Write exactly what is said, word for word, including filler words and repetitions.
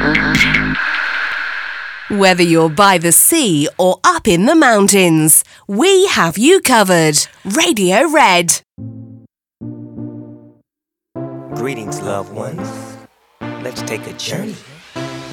Whether you're by the sea or up in the mountains, we have you covered. Radio Red. Greetings, loved ones. Let's take a journey